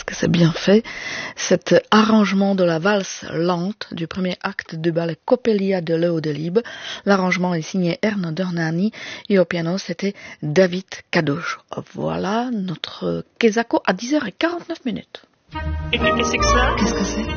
que c'est bien fait. Cet arrangement de la valse lente du premier acte du ballet Coppelia de Leo Delibes. L'arrangement est signé Erno Dornani et au piano c'était David Kadouch. Voilà notre Kesako à 10h49. Et qu'est-ce que c'est que ça? Qu'est-ce que c'est?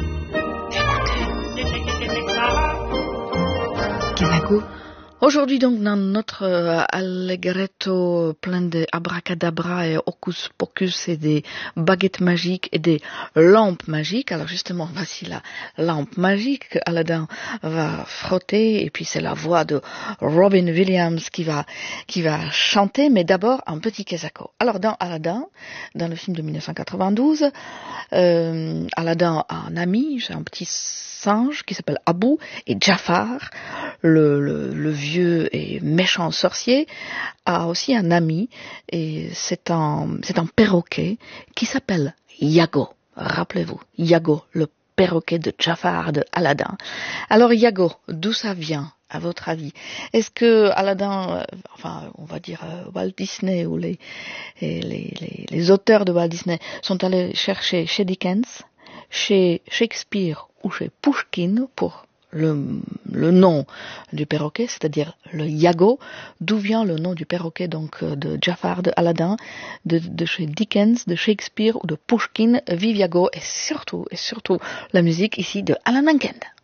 Kesako. Aujourd'hui donc dans notre allegretto plein de abracadabra et hocus pocus et des baguettes magiques et des lampes magiques. Alors justement voici la lampe magique que Aladdin va frotter et puis c'est la voix de Robin Williams qui va chanter, mais d'abord un petit Kesako. Alors dans Aladdin, dans le film de 1992, Aladdin a un ami, c'est un petit singe qui s'appelle Abu, et Jafar, le vieux et méchant sorcier, a aussi un ami, et c'est un perroquet qui s'appelle Iago. Rappelez-vous, Iago, le perroquet de Jafar de Aladdin. Alors Iago, d'où ça vient, à votre avis? Est-ce que Aladdin, on va dire Walt Disney ou les auteurs de Walt Disney sont allés chercher chez Dickens, chez Shakespeare ou chez Pushkin pour le nom du perroquet, c'est-à-dire le Iago? D'où vient le nom du perroquet donc de Jafar de Aladdin, de chez Dickens, de Shakespeare ou de Pushkin? Vive Iago, et surtout la musique ici de Alan Menken.